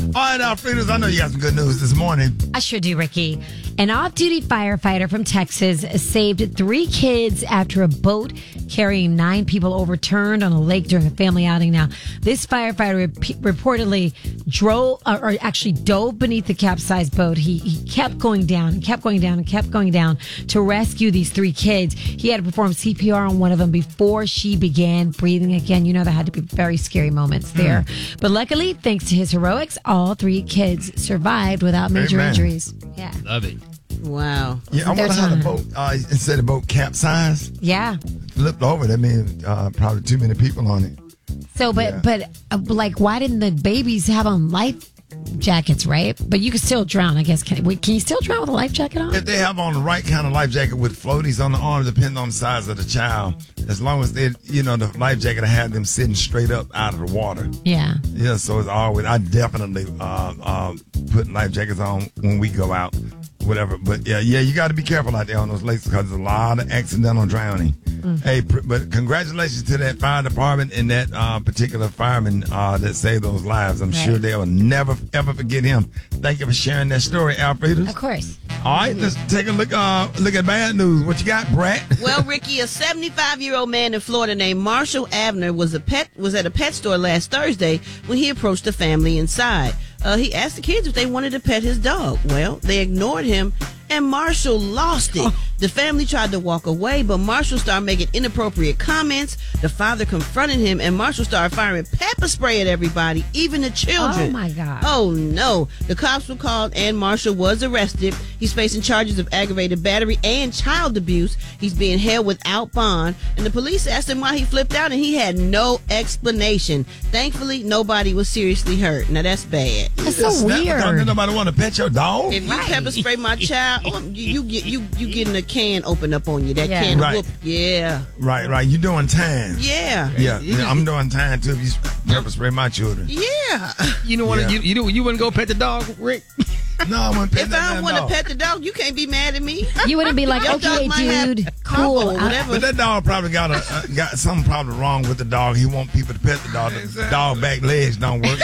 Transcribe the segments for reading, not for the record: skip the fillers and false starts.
right, Alfredo, I know you got some good news this morning. I sure do, Ricky. An off-duty firefighter from Texas saved 3 kids after a boat carrying 9 people overturned on a lake during a family outing. Now, this firefighter reportedly dove beneath the capsized boat. He kept going down and kept going down and kept going down to rescue these 3 kids. He had to perform CPR on one of them before she began breathing again. You know, there had to be very scary moments there. But luckily, thanks to his heroics, all 3 kids survived without major injuries. Yeah. Love it. Wow. Yeah, I wonder how the boat, instead of boat capsized, Yeah. flipped over. That means probably too many people on it. So, but why didn't the babies have on life jackets, right? But you can still drown, I guess. Can you still drown with a life jacket on? If they have on the right kind of life jacket with floaties on the arm, depending on the size of the child, as long as they, the life jacket have them sitting straight up out of the water. Yeah. Yeah, so it's always, I definitely put life jackets on when we go out, whatever. But yeah, you got to be careful out there on those lakes because there's a lot of accidental drowning. Hey, but congratulations to that fire department and that particular fireman that saved those lives. I'm sure they'll never, ever forget him. Thank you for sharing that story, Alfredo. Of course. All right, let's take a look at bad news. What you got, Brett? Well, Ricky, a 75-year-old man in Florida named Marshall Abner was at a pet store last Thursday when he approached the family inside. He asked the kids if they wanted to pet his dog. Well, they ignored him, and Marshall lost it. The family tried to walk away, but Marshall started making inappropriate comments. The father confronted him, and Marshall started firing pepper spray at everybody, even the children. Oh, my God. Oh, no. The cops were called, and Marshall was arrested. He's facing charges of aggravated battery and child abuse. He's being held without bond, and the police asked him why he flipped out, and he had no explanation. Thankfully, nobody was seriously hurt. Now, that's bad. That's so weird. Nobody want to pet your dog? If you pepper spray my child, you getting a can open up on you. That can whoop. Yeah. Right. You doing time. Yeah. Yeah. I'm doing time too if you pepper spray my children. Yeah. You wouldn't go pet the dog, Rick? No, I wouldn't pet If that I want to dog. pet the dog, you can't be mad at me. You wouldn't be like, Your okay, dog might have dude, trouble cool. or whatever. But that dog probably got something probably wrong with the dog. He want people to pet the dog. The dog back legs don't work.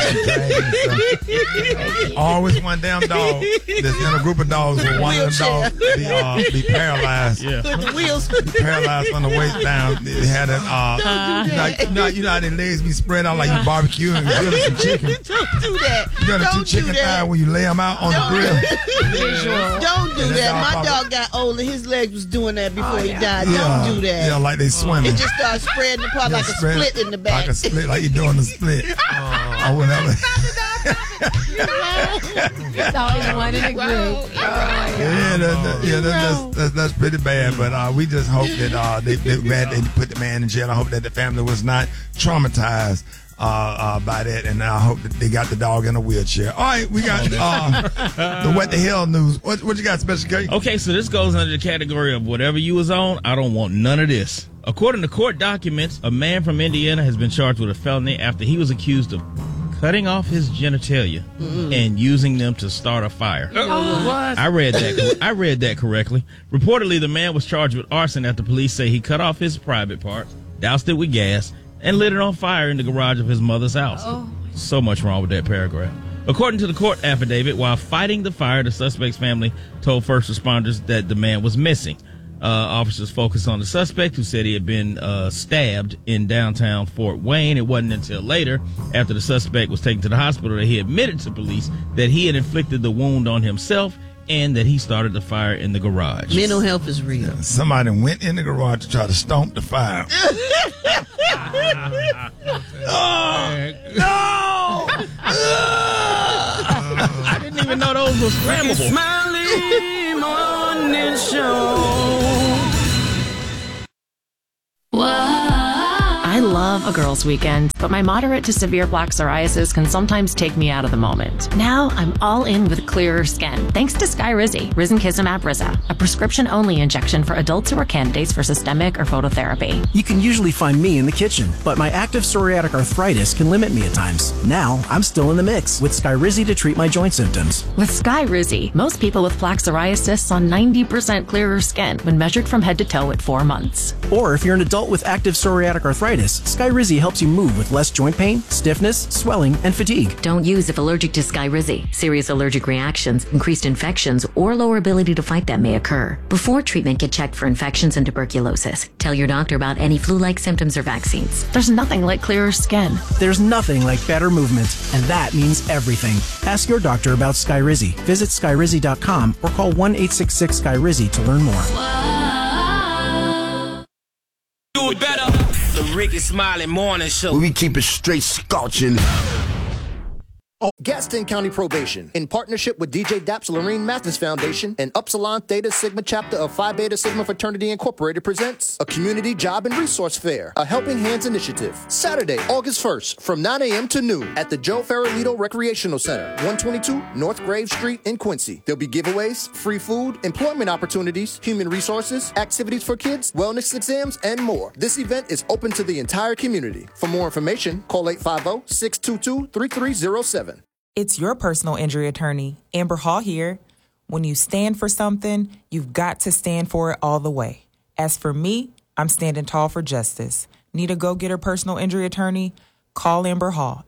Always one damn dog that's in a group of dogs where one of them dogs be paralyzed. Yeah. Put the wheels. Be paralyzed from the waist down. They had you know how their legs be spread out like you barbecue and grilling some chicken. Don't do that. You got a Don't chicken do thigh that. when you lay them out on the grill. Don't do And that. that My dog dog got old and his legs was doing that before he died. Yeah. Don't do that. Yeah, like they swimming. It just starts spreading apart like a split in the back. Like a split, like you're doing a split. Or whatever. It's always one in a group. That's pretty bad. But we just hope that they put the man in jail. I hope that the family was not traumatized by that, and I hope that they got the dog in a wheelchair. All right, we got the what the hell news. What you got, Special K? Okay, so this goes under the category of whatever you was on, I don't want none of this. According to court documents, a man from Indiana has been charged with a felony after he was accused of cutting off his genitalia and using them to start a fire. What? I read that correctly. Reportedly, the man was charged with arson after police say he cut off his private parts, doused it with gas, and lit it on fire in the garage of his mother's house. So much wrong with that paragraph. According to the court affidavit, while fighting the fire, the suspect's family told first responders that the man was missing. Officers focused on the suspect, who said he had been stabbed in downtown Fort Wayne. It wasn't until later, after the suspect was taken to the hospital, that he admitted to police that he had inflicted the wound on himself and that he started the fire in the garage. Mental health is real. Somebody went in the garage to try to stomp the fire. No! I didn't even know those were scrammable. Smiley Morning Show. I love a girls' weekend, but my moderate to severe plaque psoriasis can sometimes take me out of the moment. Now I'm all in with clearer skin, thanks to Skyrizi, Risankizumab Riza, a prescription-only injection for adults who are candidates for systemic or phototherapy. You can usually find me in the kitchen, but my active psoriatic arthritis can limit me at times. Now I'm still in the mix with Skyrizi to treat my joint symptoms. With Skyrizi, most people with plaque psoriasis saw 90% clearer skin when measured from head to toe at 4 months. Or if you're an adult with active psoriatic arthritis, Plus, Skyrizi helps you move with less joint pain, stiffness, swelling, and fatigue. Don't use if allergic to Skyrizi. Serious allergic reactions, increased infections, or lower ability to fight them may occur. Before treatment, get checked for infections and tuberculosis. Tell your doctor about any flu-like symptoms or vaccines. There's nothing like clearer skin. There's nothing like better movement, and that means everything. Ask your doctor about Skyrizi. Visit Skyrizi.com or call 1-866-SKYRIZI to learn more. Do it better. The Ricky Smiley Morning Show. We keep it straight scorching. Gaston County Probation, in partnership with DJ Daps Lorraine Mathis Foundation and Upsilon Theta Sigma chapter of Phi Beta Sigma Fraternity Incorporated presents a community job and resource fair, a Helping Hands initiative. Saturday, August 1st, from 9 a.m. to noon at the Joe Farolito Recreational Center, 122 North Grave Street in Quincy. There'll be giveaways, free food, employment opportunities, human resources, activities for kids, wellness exams, and more. This event is open to the entire community. For more information, call 850-622-3307. It's your personal injury attorney, Amber Hall here. When you stand for something, you've got to stand for it all the way. As for me, I'm standing tall for justice. Need a go-getter personal injury attorney? Call Amber Hall,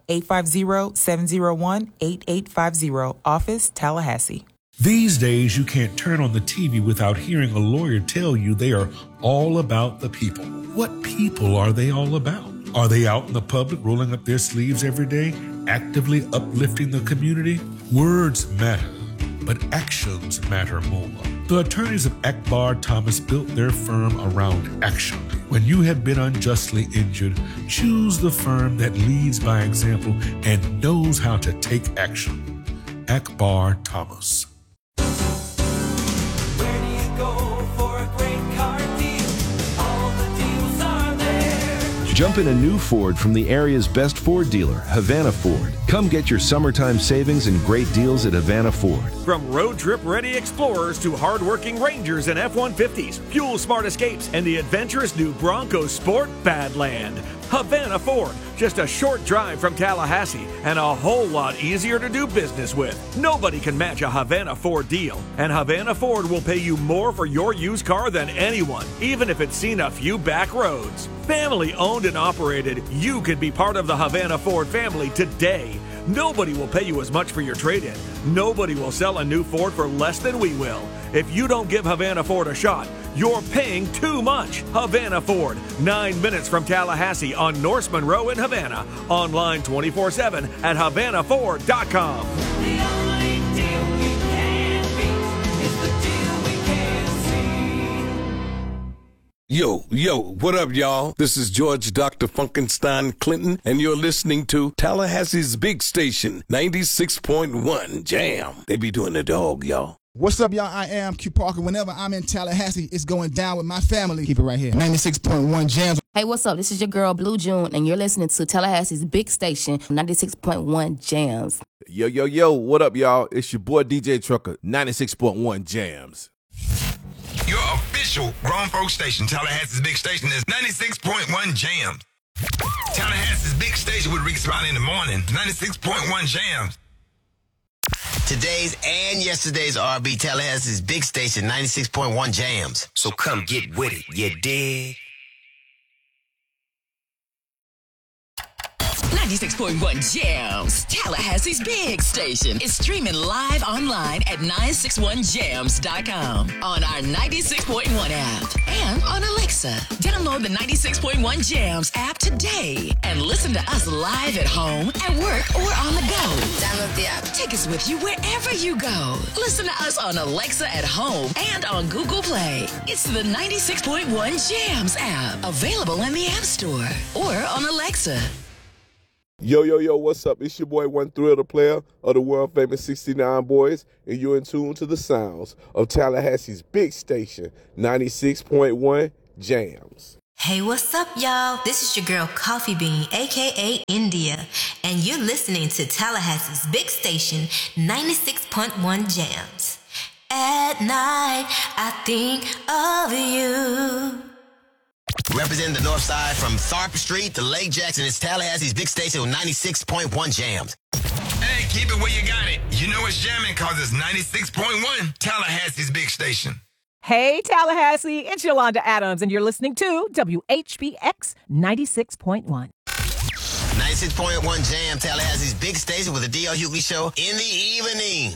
850-701-8850, office, Tallahassee. These days, you can't turn on the TV without hearing a lawyer tell you they are all about the people. What people are they all about? Are they out in the public rolling up their sleeves every day, actively uplifting the community? Words matter, but actions matter more. The attorneys of Akbar Thomas built their firm around action. When you have been unjustly injured, choose the firm that leads by example and knows how to take action. Akbar Thomas. Jump in a new Ford from the area's best Ford dealer, Havana Ford. Come get your summertime savings and great deals at Havana Ford. From road trip ready Explorers to hard-working Rangers and F-150s, fuel-smart Escapes, and the adventurous new Bronco Sport Badland. Havana Ford, just a short drive from Tallahassee and a whole lot easier to do business with. Nobody can match a Havana Ford deal, and Havana Ford will pay you more for your used car than anyone, even if it's seen a few back roads. Family owned and operated, you can be part of the Havana Ford family today. Nobody will pay you as much for your trade-in. Nobody will sell a new Ford for less than we will. If you don't give Havana Ford a shot, you're paying too much. Havana Ford, 9 minutes from Tallahassee on Norse Monroe in Havana. Online 24/7 at HavanaFord.com. The only deal we can beat is the deal we can't see. Yo, what up, y'all? This is George Dr. Funkenstein Clinton, and you're listening to Tallahassee's Big Station, 96.1 Jam. They be doing the dog, y'all. What's up, y'all? I am Q Parker. Whenever I'm in Tallahassee, it's going down with my family. Keep it right here. 96.1 Jams. Hey, what's up? This is your girl, Blue June, and you're listening to Tallahassee's Big Station, 96.1 Jams. Yo, what up, y'all? It's your boy, DJ Trucker, 96.1 Jams. Your official grown folk station, Tallahassee's Big Station, is 96.1 Jams. Tallahassee's Big Station with Ricky Smiley in the morning, 96.1 Jams. Today's and yesterday's R&B, Tallahassee's Big Station, 96.1 Jams. So come get with it, you dig? 96.1 Jams, Tallahassee's Big Station, is streaming live online at 961jams.com, on our 96.1 app, and on Alexa. Download the 96.1 Jams app today and listen to us live at home, at work, or on the go. Download the app. Take us with you wherever you go. Listen to us on Alexa at home and on Google Play. It's the 96.1 Jams app, available in the App Store or on Alexa. Yo, what's up? It's your boy, One Thrill, the player of the world-famous 69 Boys, and you're in tune to the sounds of Tallahassee's Big Station, 96.1 Jams. Hey, what's up, y'all? This is your girl, Coffee Bean, a.k.a. India, and you're listening to Tallahassee's Big Station, 96.1 Jams. At night, I think of you. Representing the north side from Tharp Street to Lake Jackson, it's Tallahassee's Big Station with 96.1 Jams. Hey, keep it where you got it. You know it's jamming because it's 96.1 Tallahassee's Big Station. Hey, Tallahassee, it's Yolanda Adams, and you're listening to WHBX 96.1. 96.1 Jam, Tallahassee's big station with the D.L. Hughley Show in the evening.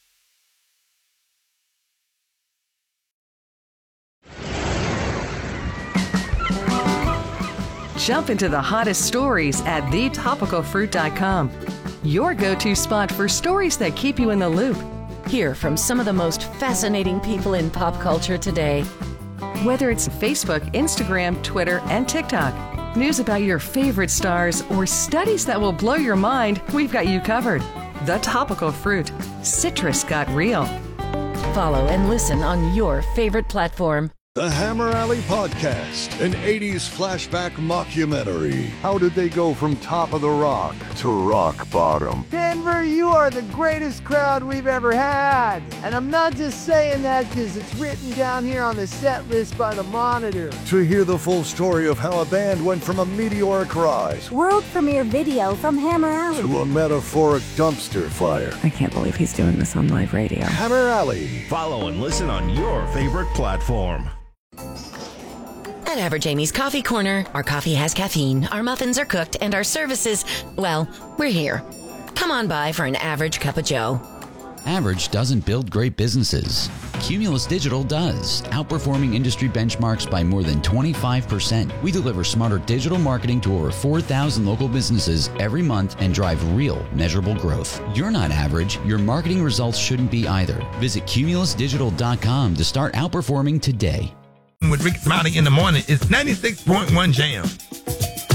Jump into the hottest stories at thetopicalfruit.com. Your go-to spot for stories that keep you in the loop. Hear from some of the most fascinating people in pop culture today. Whether it's Facebook, Instagram, Twitter, and TikTok, news about your favorite stars, or studies that will blow your mind, we've got you covered. The Topical Fruit. Citrus got real. Follow and listen on your favorite platform. The Hammer Alley Podcast, an 80s flashback mockumentary. How did they go from top of the rock to rock bottom? Denver, you are the greatest crowd we've ever had. And I'm not just saying that because it's written down here on the set list by the Monitor. To hear the full story of how a band went from a meteoric rise, world premiere video from Hammer Alley, to a metaphoric dumpster fire. I can't believe he's doing this on live radio. Hammer Alley. Follow and listen on your favorite platform. At Average Amy's Coffee Corner, our coffee has caffeine, our muffins are cooked, and our services, well, we're here. Come on by for an average cup of joe. Average doesn't build great businesses. Cumulus Digital does, outperforming industry benchmarks by more than 25%. We deliver smarter digital marketing to over 4,000 local businesses every month and drive real, measurable growth. You're not average. Your marketing results shouldn't be either. Visit cumulusdigital.com to start outperforming today. With Rick Smiley in the morning, it's 96.1 Jam.